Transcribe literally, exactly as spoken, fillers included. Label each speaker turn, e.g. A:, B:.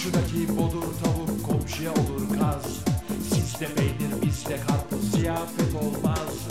A: Komşudaki bodur tavuk komşuya olur kaz. Sizde peynir bizde karpuz ziyafet olmaz.